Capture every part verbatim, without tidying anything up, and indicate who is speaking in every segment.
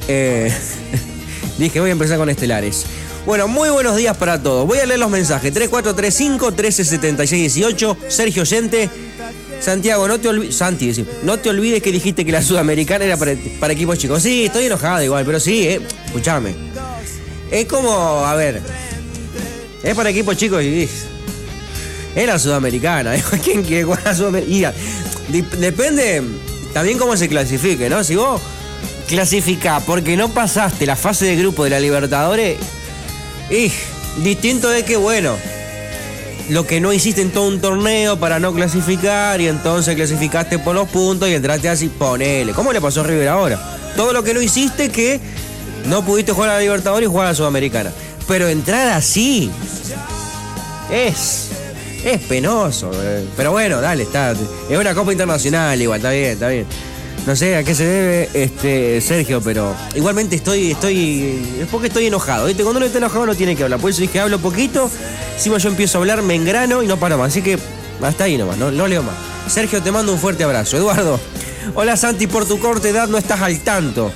Speaker 1: Eh, dije, voy a empezar con estelares. Bueno, muy buenos días para todos. Voy a leer los mensajes. tres cuatro tres cinco, uno tres siete seis uno ocho. Sergio Oyente. Santiago, no te olvides. Santi, sí, no te olvides que dijiste que la Sudamericana era para, para equipos chicos. Sí, estoy enojado igual, pero sí, eh. Escuchame. Es como, a ver. Es para equipos chicos y. Es la Sudamericana. ¿Quién quiere jugar a la Sudamericana? Depende también cómo se clasifique, ¿no? Si vos clasificás porque no pasaste la fase de grupo de la Libertadores. Y distinto es que, bueno, lo que no hiciste en todo un torneo para no clasificar y entonces clasificaste por los puntos y entraste así, ponele. ¿Cómo le pasó a River ahora? Todo lo que no hiciste que no pudiste jugar a la Libertadores y jugar a la Sudamericana. Pero entrar así es, es penoso. Pero bueno, dale, está. Es una Copa Internacional igual, está bien, está bien. No sé a qué se debe, este, Sergio, pero igualmente estoy, estoy, es porque estoy enojado, ¿viste? Cuando uno está enojado no tiene que hablar, por eso dije, hablo poquito, encima yo empiezo a hablar, me engrano y no paro más, así que hasta ahí nomás, no, no leo más. Sergio, te mando un fuerte abrazo. Eduardo, hola Santi, por tu corta edad no estás al tanto.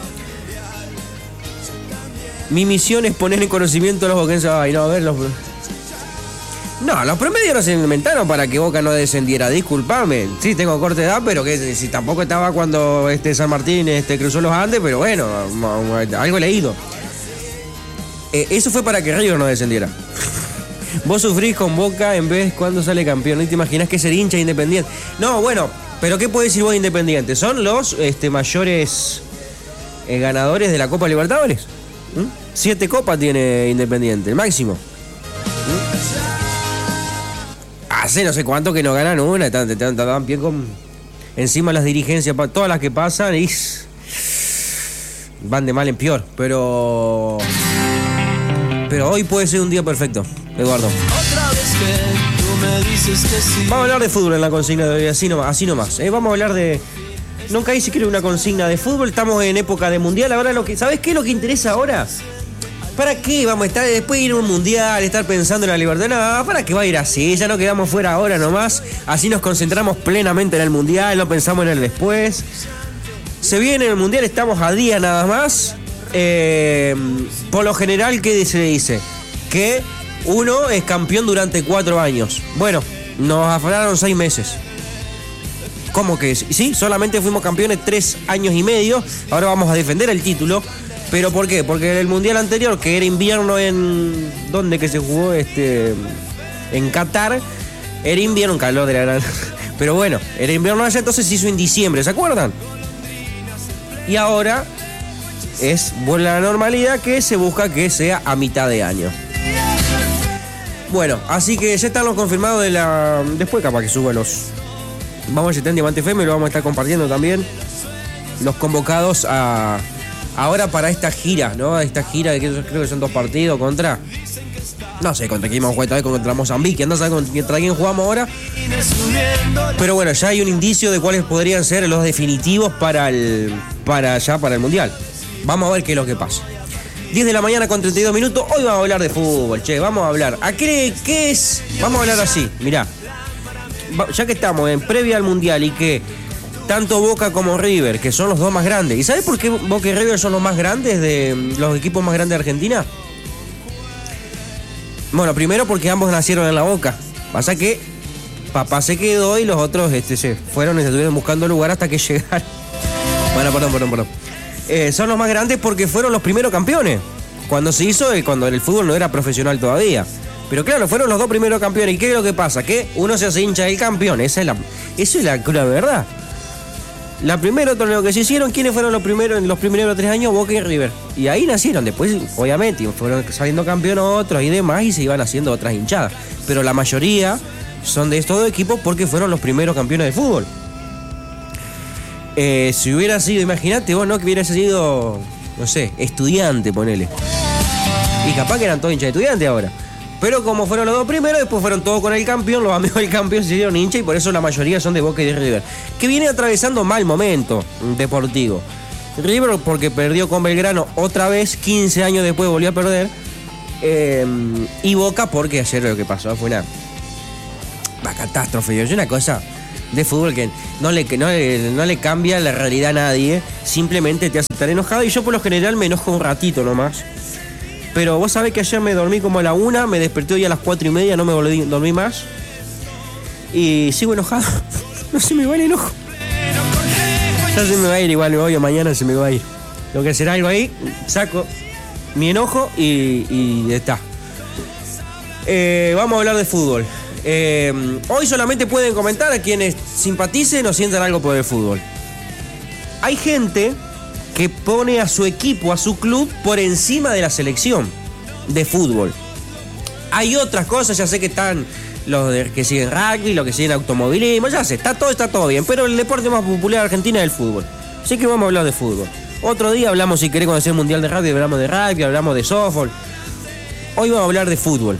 Speaker 1: Mi misión es poner en conocimiento a los boquenses. Ay, no, a ver los... No, los promedios no se inventaron para que Boca no descendiera, disculpame. Sí, tengo corta edad, pero que si tampoco estaba cuando este San Martín este, cruzó los Andes, pero bueno, algo he leído. Eh, eso fue para que River no descendiera. Vos sufrís con Boca en vez cuando sale campeón. ¿No te imaginás que ser hincha Independiente? No, bueno, pero ¿qué puede decir vos Independiente? Son los este, mayores eh, ganadores de la Copa Libertadores. ¿Mm? Siete copas tiene Independiente, el máximo. ¿Mm? Hace no sé cuánto que no ganan una, están, están, están bien con encima las dirigencias, todas las que pasan y van de mal en peor, pero pero hoy puede ser un día perfecto, Eduardo. Vamos a hablar de fútbol en la consigna de hoy, así nomás, así nomás. ¿eh? Vamos a hablar de... Nunca hice creo una consigna de fútbol, estamos en época de mundial, ahora lo que... ¿Sabés qué es lo que interesa ahora? ¿Para qué vamos a estar después de ir a un mundial, estar pensando en la libertad? No, ¿para qué va a ir así? Ya no quedamos fuera ahora nomás. Así nos concentramos plenamente en el mundial, no pensamos en el después. Se viene el mundial, estamos a día nada más. Eh, por lo general, ¿qué se dice? Que uno es campeón durante cuatro años. Bueno, nos afanaron seis meses. ¿Cómo que es? Sí, solamente fuimos campeones tres años y medio. Ahora vamos a defender el título. ¿Pero por qué? Porque el mundial anterior, que era invierno en... ¿Dónde que se jugó? este En Qatar. Era invierno, un calor de la gran... Pero bueno, era invierno allá, entonces se hizo en diciembre, ¿se acuerdan? Y ahora es vuelve a la normalidad, que se busca que sea a mitad de año. Bueno, así que ya están los confirmados de la... Después capaz que suba los... Vamos a ver si está en Diamante F M, lo vamos a estar compartiendo también. Los convocados a... Ahora para esta gira, ¿no? Esta gira de que creo que son dos partidos contra... No sé contra quién vamos a jugar esta vez, contra Mozambique. No sé contra quién jugamos ahora. Pero bueno, ya hay un indicio de cuáles podrían ser los definitivos para el... Para ya, para el Mundial. Vamos a ver qué es lo que pasa. diez de la mañana con treinta y dos minutos. Hoy vamos a hablar de fútbol, che. Vamos a hablar. ¿A qué, qué es? Vamos a hablar así, mirá. Ya que estamos en previa al Mundial y que... Tanto Boca como River, que son los dos más grandes. ¿Y sabes por qué Boca y River son los más grandes de los equipos más grandes de Argentina? Bueno, primero porque ambos nacieron en la Boca. Pasa que papá se quedó y los otros este, se fueron y se estuvieron buscando lugar hasta que llegaron. Bueno, perdón, perdón, perdón. Eh, son los más grandes porque fueron los primeros campeones. Cuando se hizo, cuando el fútbol no era profesional todavía. Pero claro, fueron los dos primeros campeones. ¿Y qué es lo que pasa? Que uno se hace hincha del campeón. Esa es la, eso es la, la verdad. La primera torneo que se hicieron, ¿quiénes fueron los primeros en los primeros tres años? Boca y River. Y ahí nacieron. Después, obviamente, fueron saliendo campeones otros y demás y se iban haciendo otras hinchadas. Pero la mayoría son de estos dos equipos porque fueron los primeros campeones de fútbol. Eh, si hubiera sido, imagínate vos, ¿no? Que hubiera sido, no sé, Estudiante, ponele. Y capaz que eran todos hinchas de Estudiante ahora. Pero como fueron los dos primeros, después fueron todos con el campeón, los amigos del campeón se hicieron hincha y por eso la mayoría son de Boca y de River. Que viene atravesando mal momento deportivo. River porque perdió con Belgrano otra vez, quince años después volvió a perder. Eh, y Boca porque ayer lo que pasó fue una, una catástrofe. Yo una cosa, de fútbol que no le, que no, le, no le cambia la realidad a nadie, simplemente te hace estar enojado, y yo por lo general me enojo un ratito nomás. Pero vos sabés que ayer me dormí como a la una, me desperté hoy a las cuatro y media, no me volví, dormí más. Y sigo enojado. No se me va el enojo. Ya se me va a ir igual, hoy o mañana se me va a ir. Tengo que hacer algo ahí, saco mi enojo y, y ya está. Eh, vamos a hablar de fútbol. Eh, hoy solamente pueden comentar a quienes simpaticen o sientan algo por el fútbol. Hay gente que pone a su equipo, a su club, por encima de la selección de fútbol. Hay otras cosas, ya sé que están los de, que siguen rugby, los que siguen automovilismo, ya sé, está todo, está todo bien, pero el deporte más popular de Argentina es el fútbol. Así que vamos a hablar de fútbol. Otro día hablamos, si querés conocer el mundial de rugby, hablamos de rugby, hablamos de softball. Hoy vamos a hablar de fútbol.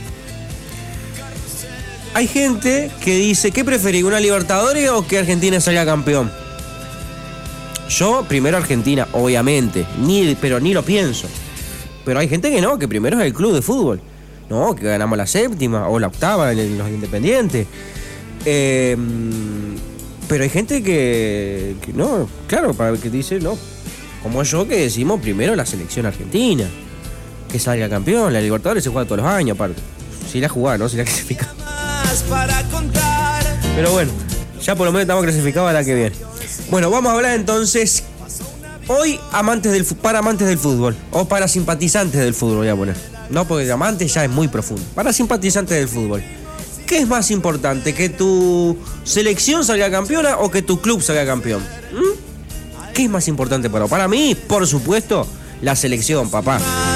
Speaker 1: Hay gente que dice, ¿qué preferís, una Libertadores o que Argentina salga campeón? Yo, primero Argentina, obviamente, ni, pero ni lo pienso. Pero hay gente que no, que primero es el club de fútbol. No, que ganamos la séptima o la octava en los Independientes. Eh, pero hay gente que, que no, claro, para que dice, no, como yo, que decimos primero la selección argentina, que salga campeón. La Libertadores se juega todos los años, aparte. Si la jugás, ¿no? Si la clasifica. Pero bueno, ya por lo menos estamos clasificados a la que viene. Bueno, vamos a hablar entonces hoy amantes del, para amantes del fútbol, o para simpatizantes del fútbol, voy a poner. No, porque amantes ya es muy profundo. Para simpatizantes del fútbol, ¿qué es más importante? ¿Que tu selección salga campeona o que tu club salga campeón? ¿Mm? ¿Qué es más importante para vos? Para mí, por supuesto, la selección, papá.